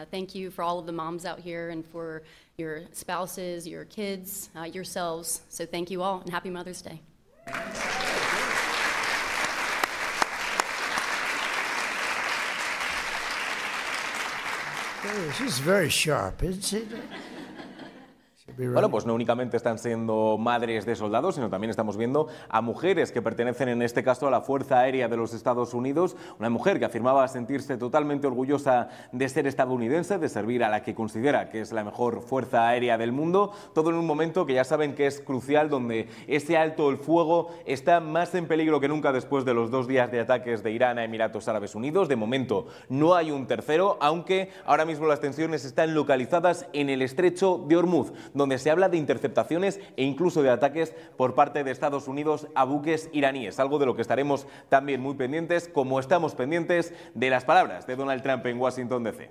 thank you for all of the moms out here and for your spouses, your kids, yourselves. So thank you all, and happy Mother's Day. She's very sharp, isn't she? Bueno, pues no únicamente están siendo madres de soldados, sino también estamos viendo a mujeres que pertenecen en este caso a la Fuerza Aérea de los Estados Unidos, una mujer que afirmaba sentirse totalmente orgullosa de ser estadounidense, de servir a la que considera que es la mejor Fuerza Aérea del mundo, todo en un momento que ya saben que es crucial, donde ese alto el fuego está más en peligro que nunca después de los 2 días de ataques de Irán a Emiratos Árabes Unidos. De momento no hay un tercero, aunque ahora mismo las tensiones están localizadas en el estrecho de Hormuz, donde se habla de interceptaciones e incluso de ataques por parte de Estados Unidos a buques iraníes, algo de lo que estaremos también muy pendientes, como estamos pendientes de las palabras de Donald Trump en Washington, D.C.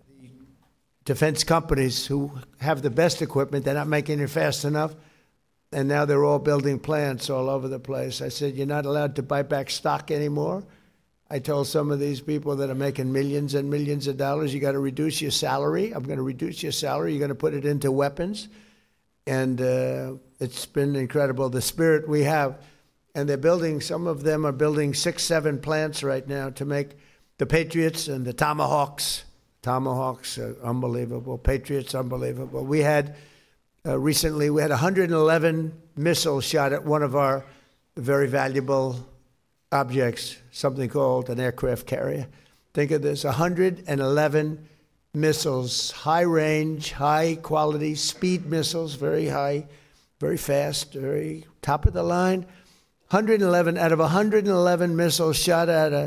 Defense companies who have the best equipment, they're not making it fast enough, and now they're all building plants all over the place. I said, you're not allowed to buy back stock anymore. I told some of these people that are making millions and millions of dollars, you got to reduce your salary. I'm going to reduce your salary. You're going to put it into weapons. And it's been incredible, the spirit we have. And they're building, some of them are building 6, 7 plants right now to make the Patriots and the Tomahawks. Tomahawks are unbelievable. Patriots, unbelievable. We had, recently, we had 111 missiles shot at one of our very valuable objects, something called an aircraft carrier. Think of this, 111 missiles, high range, high quality, speed missiles, very high, very fast, very top of the line. 111 out of 111 missiles shot at a,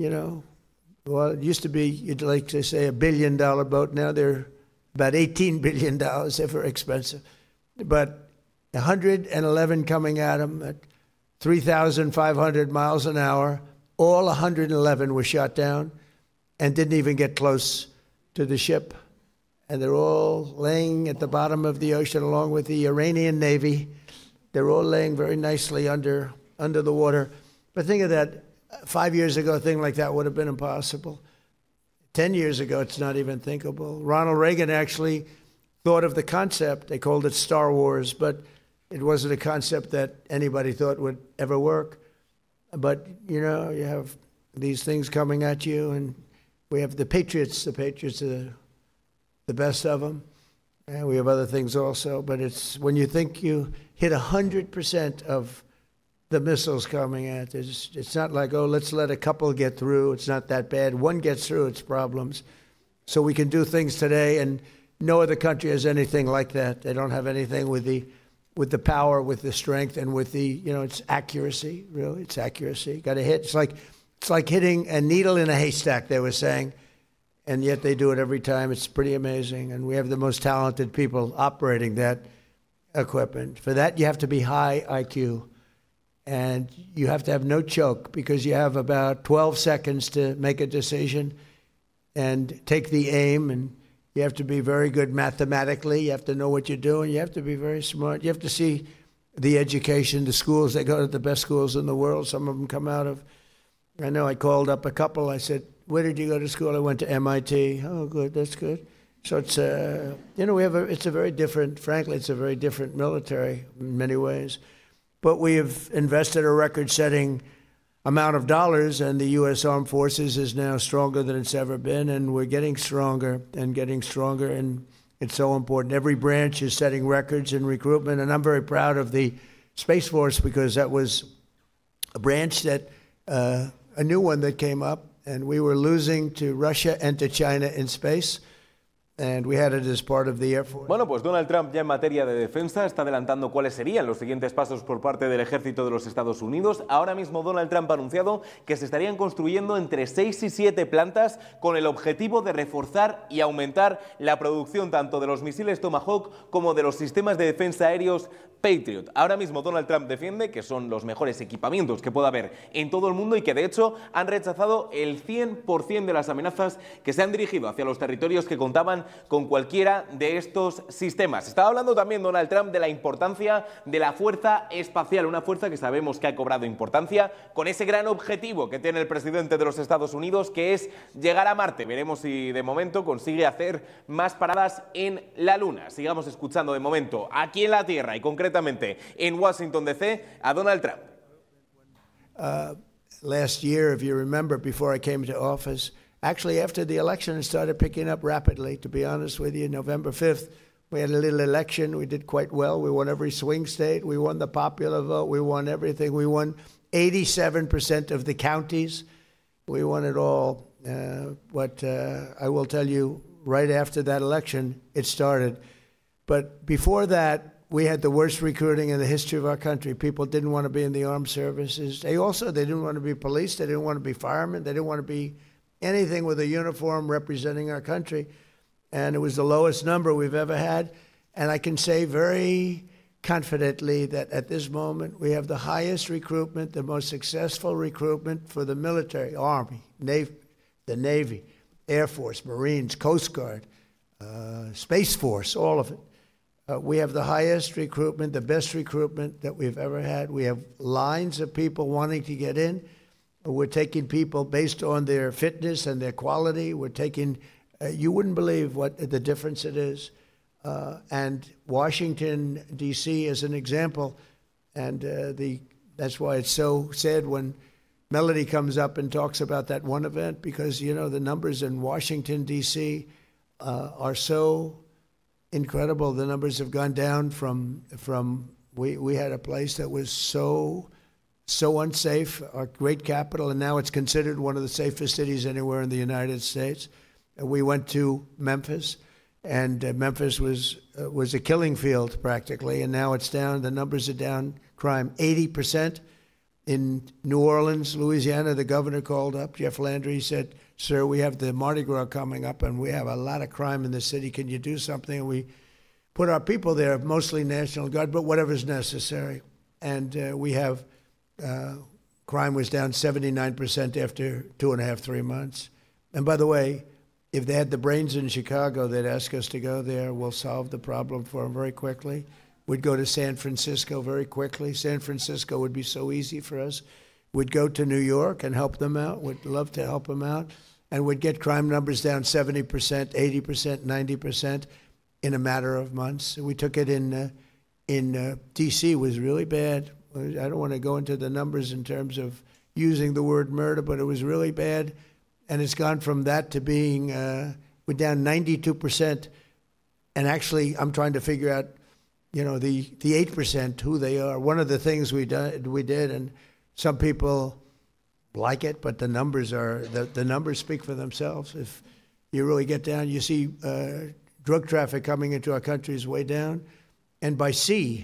well, it used to be, you'd like to say, $1 billion boat. Now they're about $18 billion. They're very expensive. But 111 coming at them at 3,500 miles an hour. All 111 were shot down and didn't even get close to the ship, and they're all laying at the bottom of the ocean along with the Iranian Navy. They're all laying very nicely under the water. But think of that, 5 years ago, a thing like that would have been impossible. 10 years ago, it's not even thinkable. Ronald Reagan actually thought of the concept. They called it Star Wars, but it wasn't a concept that anybody thought would ever work. But, you have these things coming at you, and we have the Patriots. The Patriots are the best of them. And we have other things also. But it's when you think you hit 100% of the missiles coming at us, it's not like, oh, let's let a couple get through. It's not that bad. One gets through, it's problems. So we can do things today, and no other country has anything like that. They don't have anything with the power, with the strength, and with the, it's accuracy, really. It's accuracy. Got to hit. It's like hitting a needle in a haystack, they were saying, and yet they do it every time. It's pretty amazing, and we have the most talented people operating that equipment. For that, you have to be high IQ, and you have to have no choke, because you have about 12 seconds to make a decision and take the aim, and you have to be very good mathematically. You have to know what you're doing. You have to be very smart. You have to see the education, the schools. They go to the best schools in the world. Some of them come out of, I know I called up a couple. I said, where did you go to school? I went to MIT. Oh, good. That's good. So it's, it's a very different, frankly, it's a very different military in many ways. But we have invested a record-setting amount of dollars, and the U.S. Armed Forces is now stronger than it's ever been, and we're getting stronger, and it's so important. Every branch is setting records in recruitment, and I'm very proud of the Space Force, because that was a branch that, a new one that came up, and we were losing to Russia and to China in space. And we had it as part of the Air Force. Bueno, pues Donald Trump ya en materia de defensa está adelantando cuáles serían los siguientes pasos por parte del ejército de los Estados Unidos. Ahora mismo Donald Trump ha anunciado que se estarían construyendo entre 6 y 7 plantas con el objetivo de reforzar y aumentar la producción tanto de los misiles Tomahawk como de los sistemas de defensa aéreos Patriot. Ahora mismo Donald Trump defiende que son los mejores equipamientos que pueda haber en todo el mundo y que de hecho han rechazado el 100% de las amenazas que se han dirigido hacia los territorios que contaban con cualquiera de estos sistemas. Estaba hablando también Donald Trump de la importancia de la fuerza espacial, una fuerza que sabemos que ha cobrado importancia con ese gran objetivo que tiene el presidente de los Estados Unidos, que es llegar a Marte. Veremos si de momento consigue hacer más paradas en la Luna. Sigamos escuchando de momento aquí en la Tierra y concretamente en Washington DC a Donald Trump. Last year, if you remember, before I came to office, actually after the election, it started picking up rapidly, to be honest with you. November 5th, we had a little election. We did quite well. We won every swing state. We won the popular vote. We won everything. We won 87% of the counties. We won it all. But I will tell you, right after that election, it started. But before that, we had the worst recruiting in the history of our country. People didn't want to be in the armed services. They didn't want to be police. They didn't want to be firemen. They didn't want to be anything with a uniform representing our country. And it was the lowest number we've ever had. And I can say very confidently that at this moment, we have the highest recruitment, the most successful recruitment for the military, Army, Navy, the Navy, Air Force, Marines, Coast Guard, Space Force, all of it. We have the highest recruitment, the best recruitment that we've ever had. We have lines of people wanting to get in. We're taking people based on their fitness and their quality. We're taking, you wouldn't believe what the difference it is. And Washington, D.C. is an example. And that's why it's so sad when Melody comes up and talks about that one event, because, you know, the numbers in Washington, D.C. Are so incredible. The numbers have gone down from we had a place that was so unsafe, our great capital, and now it's considered one of the safest cities anywhere in the United States. We went to Memphis, and Memphis was a killing field practically, and now it's down. The numbers are down. Crime 80%. In New Orleans, Louisiana, the governor called up, Jeff Landry, said, "Sir, we have the Mardi Gras coming up, and we have a lot of crime in the city. Can you do something?" And we put our people there, mostly National Guard, but whatever's necessary. And we have, crime was down 79% after 2.5, 3 months. And by the way, if they had the brains in Chicago, they'd ask us to go there. We'll solve the problem for them very quickly. We'd go to San Francisco very quickly. San Francisco would be so easy for us. We'd go to New York and help them out. We'd love to help them out. And we'd get crime numbers down 70%, 80%, 90% in a matter of months. We took it in D.C. was really bad. I don't want to go into the numbers in terms of using the word murder, but it was really bad. And it's gone from that to being, we're down 92%. And actually, I'm trying to figure out, you know, the 8%, who they are. One of the things we did, and some people like it, but the numbers the numbers speak for themselves. If you really get down, you see drug traffic coming into our country is way down, and by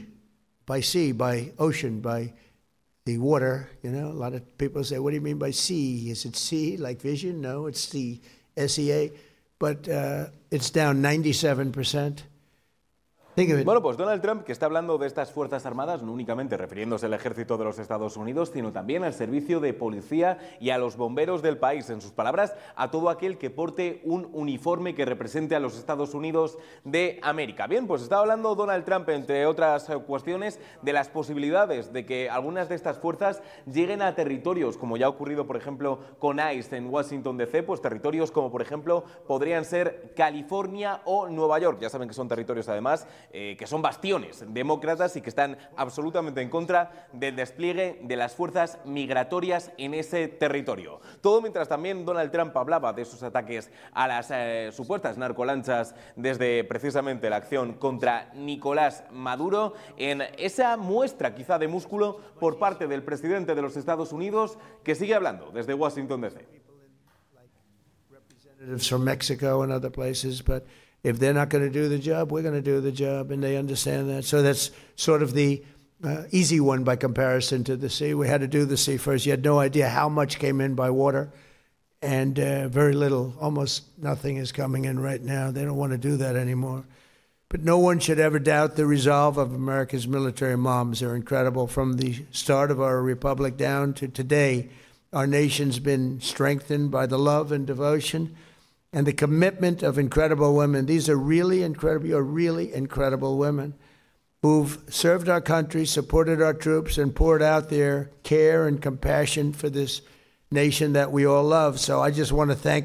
ocean, by the water. You know, a lot of people say, "What do you mean by sea? Is it sea like vision?" No, it's sea, SEA, but it's down 97%. Bueno, pues Donald Trump, que está hablando de estas Fuerzas Armadas, no únicamente refiriéndose al ejército de los Estados Unidos, sino también al servicio de policía y a los bomberos del país. En sus palabras, a todo aquel que porte un uniforme que represente a los Estados Unidos de América. Bien, pues está hablando Donald Trump, entre otras cuestiones, de las posibilidades de que algunas de estas fuerzas lleguen a territorios, como ya ha ocurrido, por ejemplo, con ICE en Washington DC, pues territorios como, por ejemplo, podrían ser California o Nueva York. Ya saben que son territorios, además, que son bastiones demócratas y que están absolutamente en contra del despliegue de las fuerzas migratorias en ese territorio. Todo mientras también Donald Trump hablaba de sus ataques a las supuestas narcolanchas desde precisamente la acción contra Nicolás Maduro, en esa muestra quizá de músculo por parte del presidente de los Estados Unidos, que sigue hablando desde Washington DC. From Mexico and other places, but if they're not going to do the job, we're going to do the job, and they understand that. So that's sort of the easy one by comparison to the sea. We had to do the sea first. You had no idea how much came in by water, and very little, almost nothing is coming in right now. They don't want to do that anymore. But no one should ever doubt the resolve of America's military moms. They're incredible. From the start of our republic down to today, our nation's been strengthened by the love and devotion and the commitment of incredible women. These are really incredible, you're really incredible women who've served our country, supported our troops, and poured out their care and compassion for this nation that we all love. So I just want to thank